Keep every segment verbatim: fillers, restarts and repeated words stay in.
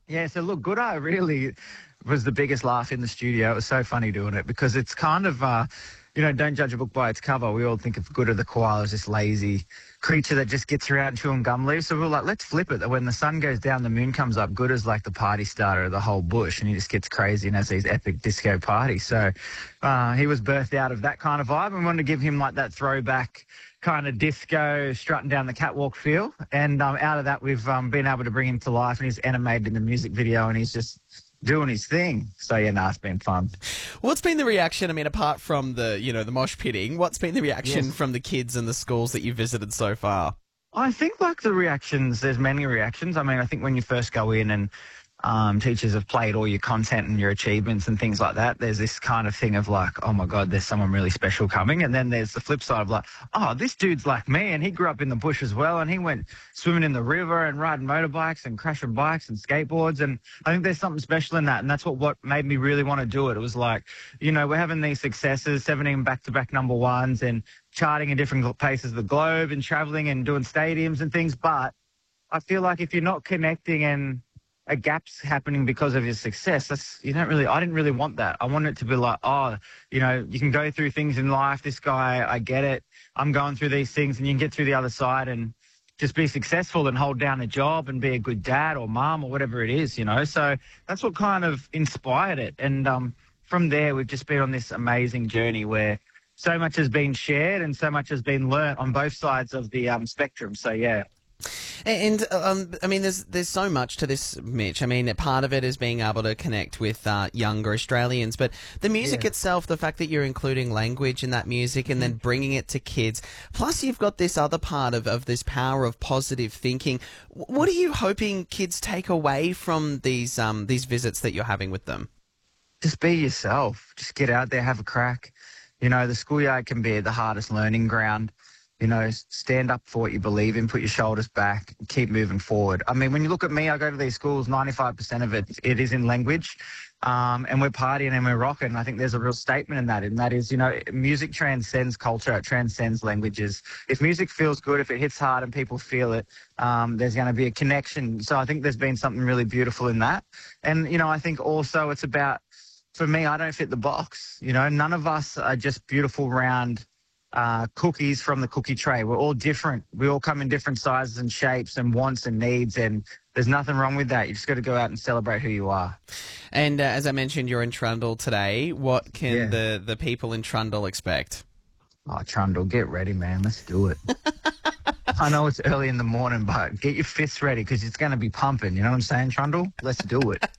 Yeah, so look, Goodo really was the biggest laugh in the studio. It was so funny doing it because it's kind of, uh, you know, don't judge a book by its cover. We all think of Goodo the koala as this lazy creature that just gets around chewing gum leaves. So we were like, let's flip it. That when the sun goes down, the moon comes up. Goodo's like the party starter of the whole bush, and he just gets crazy and has these epic disco parties. So uh, he was birthed out of that kind of vibe, and we wanted to give him like that throwback kind of disco strutting down the catwalk feel. And um, out of that, we've um, been able to bring him to life, and he's animated in the music video, and he's just doing his thing. So yeah, no, it's been fun. What's been the reaction? I mean, apart from the, you know, the mosh pitting, what's been the reaction Yes. from the kids and the schools that you've visited so far? I think like the reactions, there's many reactions. I mean, I think when you first go in and um, teachers have played all your content and your achievements and things like that, there's this kind of thing of like, oh my God, there's someone really special coming. And then there's the flip side of like, oh, this dude's like me, and he grew up in the bush as well, and he went swimming in the river and riding motorbikes and crashing bikes and skateboards. And I think there's something special in that, and that's what, what made me really want to do it. It was like, you know, we're having these successes, seventeen back-to-back number ones and charting in different places of the globe and traveling and doing stadiums and things. But I feel like if you're not connecting and a gap's happening because of your success, that's, you don't really, I didn't really want that. I wanted it to be like, oh, you know, you can go through things in life. This guy, I get it. I'm going through these things, and you can get through the other side and just be successful and hold down a job and be a good dad or mom or whatever it is, you know. So that's what kind of inspired it. And um, from there, we've just been on this amazing journey where so much has been shared and so much has been learnt on both sides of the um, spectrum. So, yeah. And, um, I mean, there's there's so much to this, Mitch. I mean, part of it is being able to connect with uh, younger Australians, but the music Yeah. itself, the fact that you're including language in that music and then bringing it to kids, plus you've got this other part of, of this power of positive thinking. W- What are you hoping kids take away from these um these visits that you're having with them? Just be yourself. Just get out there, have a crack. You know, the schoolyard can be the hardest learning ground. You know, stand up for what you believe in, put your shoulders back, keep moving forward. I mean, when you look at me, I go to these schools, ninety-five percent of it, it is in language, um, and we're partying and we're rocking. I think there's a real statement in that, and that is, you know, music transcends culture, it transcends languages. If music feels good, if it hits hard and people feel it, um, there's going to be a connection. So I think there's been something really beautiful in that. And, you know, I think also it's about, for me, I don't fit the box. You know, none of us are just beautiful, round uh, cookies from the cookie tray. We're all different. We all come in different sizes and shapes and wants and needs, and there's nothing wrong with that. You just got to go out and celebrate who you are. And uh, as I mentioned, you're in Trundle today. What can Yeah. the, the people in Trundle expect? Oh, Trundle, get ready, man. Let's do it. I know it's early in the morning, but get your fists ready because it's going to be pumping. You know what I'm saying, Trundle? Let's do it.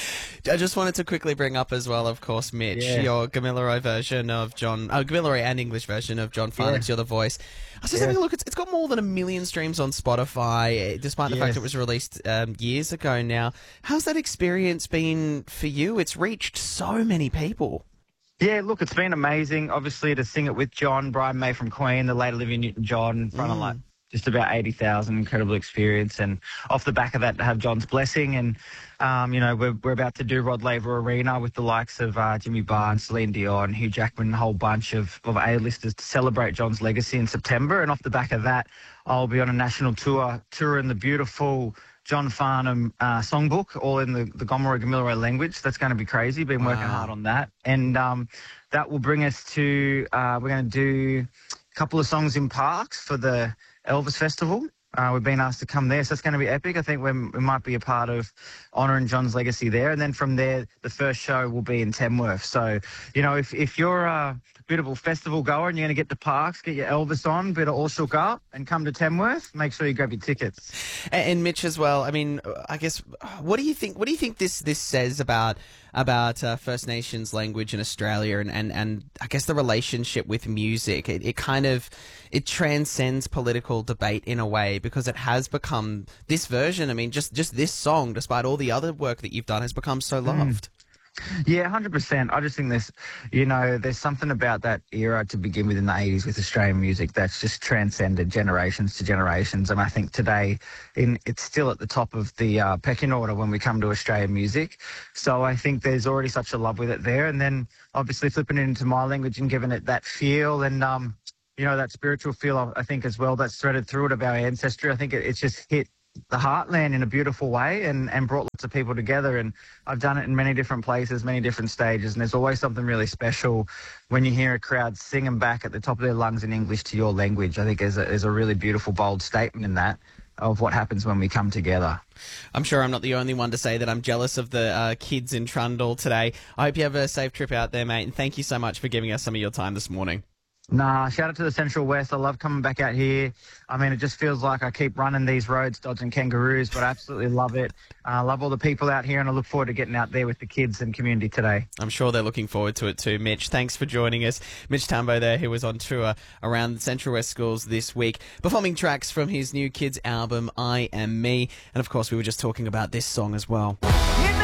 I just wanted to quickly bring up as well, of course, Mitch, Yeah. your Gamilaroi version of John, oh, Gamilaroi and English version of John Farnham's Yeah. You're the Voice. I was just Yeah. having a look. It's, it's got more than a million streams on Spotify, eh, despite the fact Yes. it was released um, years ago now. How's that experience been for you? It's reached so many people. Yeah, look, it's been amazing, obviously, to sing it with John, Brian May from Queen, the late Olivia Newton-John, in front of Mm. like just about eighty thousand, incredible experience. And off the back of that, to have John's blessing. And, um, you know, we're, we're about to do Rod Laver Arena with the likes of uh, Jimmy Barnes, Celine Dion, Hugh Jackman, a whole bunch of, of A-listers to celebrate John's legacy in September. And off the back of that, I'll be on a national tour, touring the beautiful John Farnham uh, songbook, all in the, the Gomeroi Gamilaroi language. That's going to be crazy. Been working Wow. hard on that. And um, that will bring us to, uh, we're going to do a couple of songs in parks for the Elvis Festival. Uh, we've been asked to come there, so it's going to be epic. I think we're, we might be a part of honouring John's legacy there. And then from there, the first show will be in Tamworth. So, you know, if, if you're a bit of a festival goer and you're going to get to parks, get your Elvis on, bit of all shook up, and come to Tamworth, make sure you grab your tickets. And, and Mitch as well. I mean, I guess, what do you think? What do you think this this says about about uh, First Nations language in Australia, and, and, and I guess the relationship with music? It, it kind of it transcends political debate in a way, because it has become this version. I mean, just just this song, despite all the other work that you've done, has become so loved. Yeah, one hundred percent. I just think there's, you know, there's something about that era to begin with in the eighties with Australian music that's just transcended generations to generations. And I think today in, it's still at the top of the uh, pecking order when we come to Australian music. So I think there's already such a love with it there. And then obviously flipping it into my language and giving it that feel and, um, you know, that spiritual feel, I think, as well, that's threaded through it of our ancestry. I think it, it's just hit the heartland in a beautiful way and, and brought lots of people together. And I've done it in many different places, many different stages. And there's always something really special when you hear a crowd singing back at the top of their lungs in English to your language. I think there's a, there's a really beautiful, bold statement in that of what happens when we come together. I'm sure I'm not the only one to say that I'm jealous of the uh, kids in Trundle today. I hope you have a safe trip out there, mate. And thank you so much for giving us some of your time this morning. Nah, shout out to the Central West. I love coming back out here. I mean, it just feels like I keep running these roads, dodging kangaroos, but I absolutely love it. I uh, love all the people out here, and I look forward to getting out there with the kids and community today. I'm sure they're looking forward to it too, Mitch. Thanks for joining us. Mitch Tambo there, who was on tour around the Central West schools this week, performing tracks from his new kids album, I Am Me. And of course, we were just talking about this song as well.